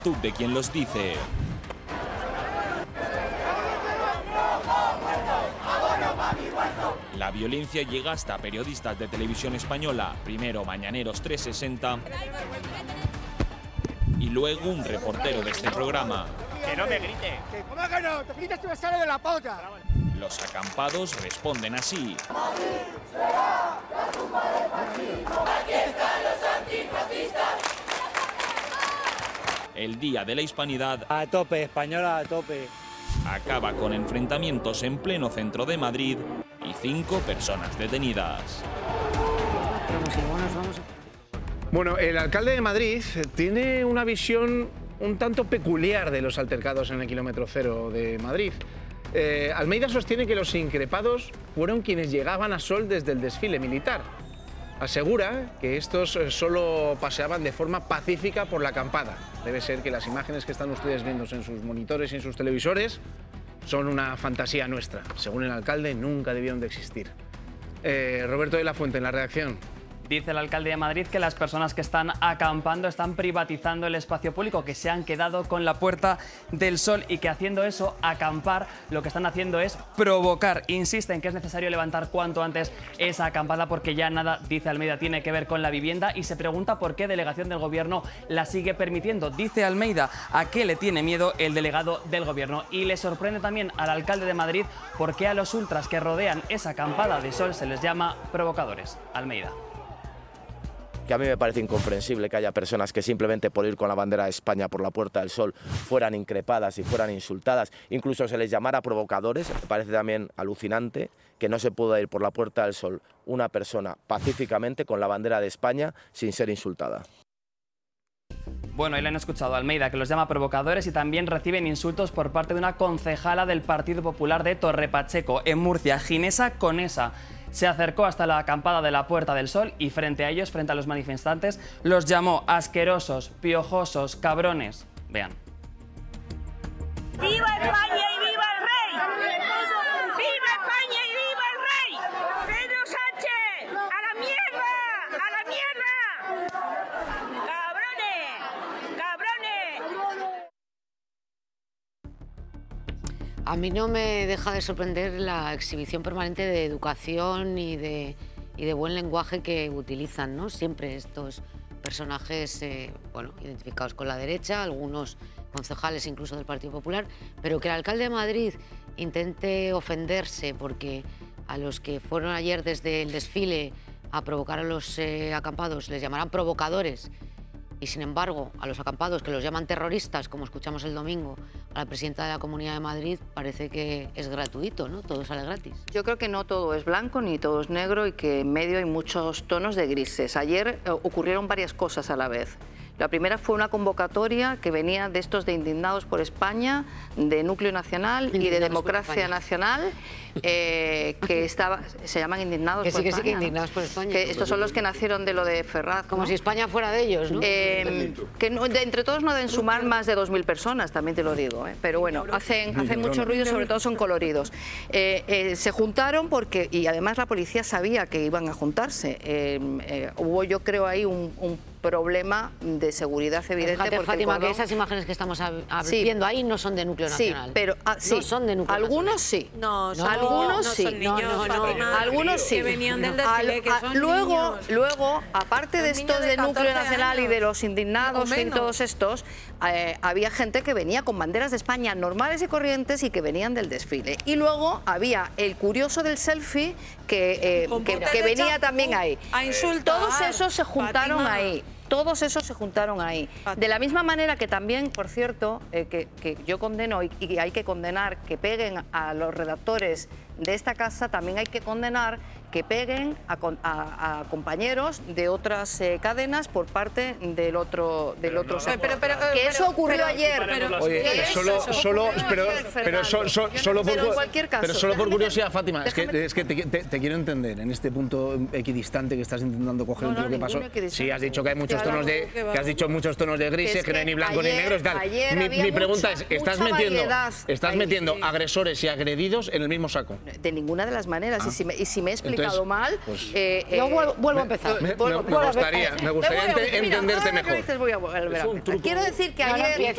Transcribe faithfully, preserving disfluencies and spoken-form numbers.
Tú de quien los dice. La violencia llega hasta periodistas de televisión española, primero Mañaneros trescientos sesenta y luego un reportero de este programa. ¡Que no me grite! ¿Cómo que no? ¡Te gritas, te me sale de la polla! Los acampados responden así. ¡Aquí están los antifascistas! El Día de la Hispanidad a tope, española a tope. Acaba con enfrentamientos en pleno centro de Madrid y cinco personas detenidas. Bueno, el alcalde de Madrid tiene una visión un tanto peculiar de los altercados en el kilómetro cero de Madrid. Eh, Almeida sostiene que los increpados fueron quienes llegaban a Sol desde el desfile militar. Asegura que estos solo paseaban de forma pacífica por la acampada. Debe ser que las imágenes que están ustedes viendo en sus monitores y en sus televisores son una fantasía nuestra. Según el alcalde, nunca debieron de existir. Eh, Roberto de la Fuente, en la redacción. Dice el alcalde de Madrid que las personas que están acampando están privatizando el espacio público, que se han quedado con la Puerta del Sol y que haciendo eso, acampar, lo que están haciendo es provocar. Insiste en que es necesario levantar cuanto antes esa acampada porque ya nada, dice Almeida, tiene que ver con la vivienda y se pregunta por qué delegación del gobierno la sigue permitiendo. Dice Almeida a qué le tiene miedo el delegado del gobierno y le sorprende también al alcalde de Madrid por qué a los ultras que rodean esa acampada de Sol se les llama provocadores. Almeida. Que a mí me parece incomprensible que haya personas que simplemente por ir con la bandera de España por la Puerta del Sol fueran increpadas y fueran insultadas, incluso se les llamara provocadores. Me parece también alucinante que no se pueda ir por la Puerta del Sol una persona pacíficamente con la bandera de España sin ser insultada. Bueno, ahí le han escuchado a Almeida, que los llama provocadores y también reciben insultos por parte de una concejala del Partido Popular de Torrepacheco, en Murcia, Ginesa Conesa. Se acercó hasta la acampada de la Puerta del Sol y frente a ellos, frente a los manifestantes, los llamó asquerosos, piojosos, cabrones. Vean. ¡Viva España y viva el rey! ¡Viva España y viva el rey! ¡Pedro Sánchez! ¡A la mierda! ¡A la mierda! ¡Cabrones! ¡Cabrones! A mí no me deja de sorprender la exhibición permanente de educación y de, y de buen lenguaje que utilizan, ¿no? Siempre estos personajes eh, bueno, identificados con la derecha, algunos concejales incluso del Partido Popular, pero que el alcalde de Madrid intente ofenderse porque a los que fueron ayer desde el desfile a provocar a los eh, acampados les llamarán provocadores. Y sin embargo, a los acampados que los llaman terroristas, como escuchamos el domingo a la presidenta de la Comunidad de Madrid, parece que es gratuito, ¿no? Todo sale gratis. Yo creo que no todo es blanco ni todo es negro y que en medio hay muchos tonos de grises. Ayer eh, ocurrieron varias cosas a la vez. La primera fue una convocatoria que venía de estos de Indignados por España, de Núcleo Nacional y de Democracia Nacional, eh, que estaba, se llaman Indignados que por sí, que España. Sí, que Indignados por España. Que estos son los que nacieron de lo de Ferraz. Como ¿no? si España fuera de ellos, ¿no? Eh, que no, de, entre todos no deben sumar más de dos mil personas, también te lo digo, ¿eh? Pero bueno, hacen, hacen mucho ruido, sobre todo son coloridos. Eh, eh, se juntaron porque, y además la policía sabía que iban a juntarse. Eh, eh, hubo yo creo ahí un, un problema de seguridad evidente. Fíjate, porque Fátima, cordón... que esas imágenes que estamos sí. viendo ahí no son de Núcleo Nacional. Sí, pero ah, sí. no son de Núcleo Algunos Nacional. sí. No, no algunos no, sí. No son niños, no, no, Fátima, algunos sí. Que venían del desfile, que son luego, niños. luego, aparte son de estos de, de Núcleo Nacional años. Y de los Indignados y todos estos, eh, había gente que venía con banderas de España normales y corrientes y que venían del desfile. Y luego había el curioso del selfie que, eh, que, que venía también ahí. A insultar. Todos esos se juntaron Fátima. Ahí. Todos esos se juntaron ahí. De la misma manera que también, por cierto, eh, que, que yo condeno y, y hay que condenar que peguen a los redactores de esta casa, también hay que condenar que peguen a, a, a compañeros de otras eh, cadenas por parte del otro del otro sector. Pero, pero, pero, que eso ocurrió pero, ayer. Pero, Oye, pero solo, solo, pero, pero, so, so, solo por, pero, en caso, pero solo por curiosidad, Fátima, es que, es que te, te, te quiero entender en este punto equidistante que estás intentando coger no, no, entre lo que pasó. Sí, has dicho que hay muchos tonos de, que has dicho muchos tonos de grises, que, es que, que no hay ni blancos ni negros, tal. Mi, mi pregunta mucha, es, ¿estás metiendo, estás metiendo sí. agresores y agredidos en el mismo saco? De ninguna de las maneras. Ah. Y, si me, y si me he explicado Entonces, mal. Pues, eh, Yo vuelvo, vuelvo a empezar. Me, me, me, me gustaría, me gustaría ent entenderte mejor. Voy a volver a Quiero decir que ayer,